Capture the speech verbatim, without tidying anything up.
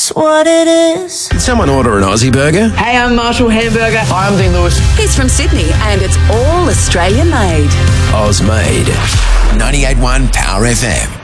That's what it is. Did someone order an Aussie burger? Hey, I'm Marshall Hamburger. Hi, I'm Dean Lewis. He's from Sydney and it's all Australian made. Oz made. ninety-eight point one Power F M.